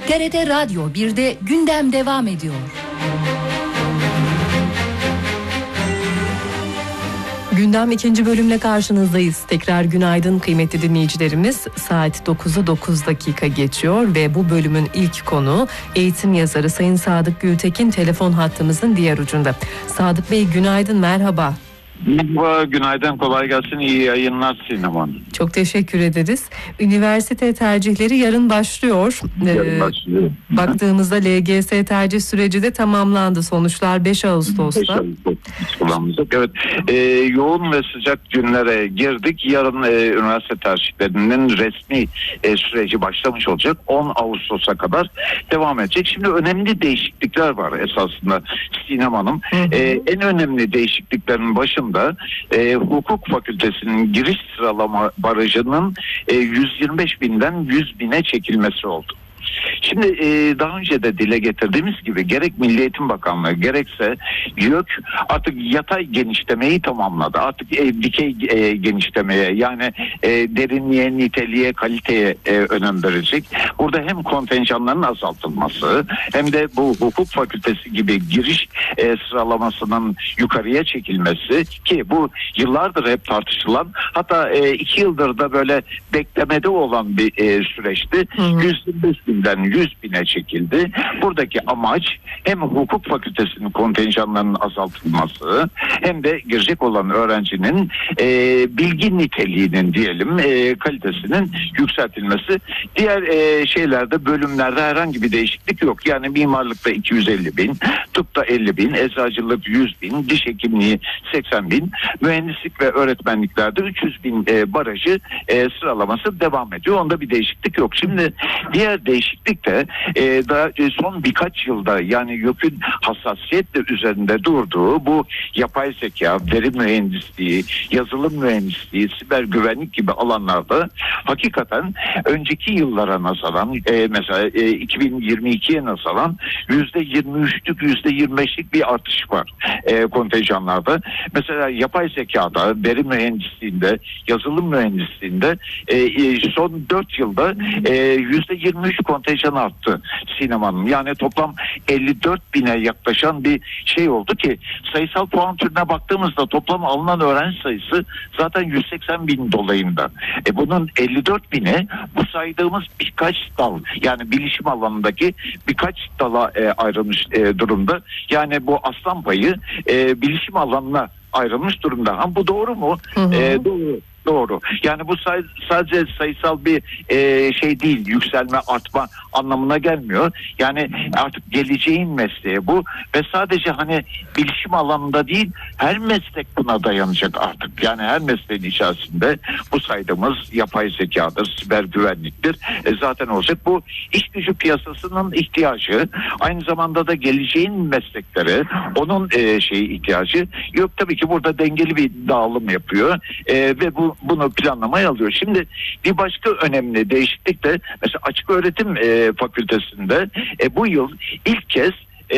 TRT Radyo 1'de gündem devam ediyor. Gündem 2. bölümle karşınızdayız. Tekrar günaydın kıymetli dinleyicilerimiz. Saat 9'u 9 dakika geçiyor ve bu bölümün ilk konuğu eğitim yazarı Sayın Sadık Gültekin telefon hattımızın diğer ucunda. Sadık Bey günaydın, merhaba. Merhaba, günaydın, kolay gelsin, iyi yayınlar Sinem Hanım. Çok teşekkür ederiz. Üniversite tercihleri yarın başlıyor. Yarın başlıyor. Baktığımızda LGS tercih süreci de tamamlandı. Sonuçlar 5 Ağustos'ta. Evet, yoğun ve sıcak günlere girdik. Yarın üniversite tercihlerinin resmi süreci başlamış olacak. 10 Ağustos'a kadar devam edecek. Şimdi önemli değişiklikler var esasında Sinem Hanım. En önemli değişikliklerin başında hukuk fakültesinin giriş sıralama barajının 125 binden 100 bine çekilmesi oldu. Şimdi daha önce de dile getirdiğimiz gibi gerek Milli Eğitim Bakanlığı gerekse YÖK artık yatay genişlemeyi tamamladı. Artık dikey genişlemeye, yani derinliğe, niteliğe, kaliteye önem verecek. Burada hem kontenjanların azaltılması hem de bu hukuk fakültesi gibi giriş sıralamasının yukarıya çekilmesi, ki bu yıllardır hep tartışılan, hatta 2 yıldır da böyle beklemede olan bir süreçti. 125 binden 100 bine çekildi. Buradaki amaç hem hukuk fakültesinin kontenjanlarının azaltılması hem de girecek olan öğrencinin bilgi niteliğinin diyelim kalitesinin yükseltilmesi. Diğer şeylerde, bölümlerde herhangi bir değişiklik yok. Yani mimarlıkta 250 bin, tıpta 50 bin, eczacılık 100 bin, diş hekimliği 80 bin, mühendislik ve öğretmenliklerde 300 bin barajı sıralaması devam ediyor. Onda bir değişiklik yok. Şimdi diğer değişiklik de daha son birkaç yılda, yani YÖK'ün hassasiyetle üzerinde durduğu bu yapay zeka, veri mühendisliği, yazılım mühendisliği, siber güvenlik gibi alanlarda hakikaten önceki yıllara nazaran, mesela 2022'ye nazaran %23'lük %25'lik bir artış var kontenjanlarda. Mesela yapay zekada, veri mühendisliğinde, yazılım mühendisliğinde son 4 yılda %23 kontenjan arttı Sinem Hanım. Yani toplam 54 bine yaklaşan bir şey oldu ki sayısal puan türüne baktığımızda toplam alınan öğrenci sayısı zaten 180 bin dolayında. Bunun 54 bini bu saydığımız birkaç dal, yani bilişim alanındaki birkaç dala ayrılmış durumda. Yani bu aslan payı bilişim alanına ayrılmış durumda. Ha, bu doğru mu? Doğru. Yani bu sadece sayısal bir şey değil, yükselme, artma anlamına gelmiyor. Yani artık geleceğin mesleği bu ve sadece hani bilişim alanında değil, her meslek buna dayanacak artık. Yani her mesleğin içerisinde bu saydığımız yapay zekadır, siber güvenliktir. Zaten olacak. Bu iş gücü piyasasının ihtiyacı, aynı zamanda da geleceğin meslekleri, onun ihtiyacı. Yok, tabii ki burada dengeli bir dağılım yapıyor ve bunu planlamaya alıyor. Şimdi bir başka önemli değişiklik de mesela açık öğretim fakültesinde bu yıl ilk kez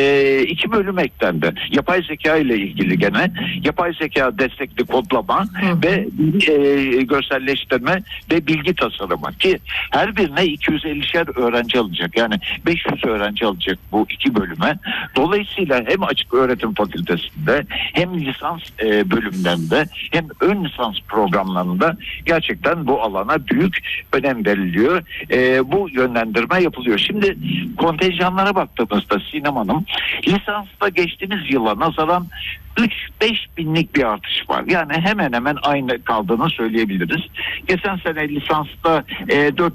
2 bölüm eklendi. Yapay zeka ile ilgili gene yapay zeka destekli kodlama ve görselleştirme ve bilgi tasarımı, ki her birine 250'şer öğrenci alacak. Yani 500 öğrenci alacak bu 2 bölüme. Dolayısıyla hem açık öğretim fakültesinde hem lisans bölümlerinde hem ön lisans programlarında gerçekten bu alana büyük önem veriliyor. Bu yönlendirme yapılıyor. Şimdi kontenjanlara baktığımızda Sinem Hanım, lisansta geçtiğimiz yıla nazaran 3-5 binlik bir artış var. Yani hemen hemen aynı kaldığını söyleyebiliriz. Geçen sene lisansta 4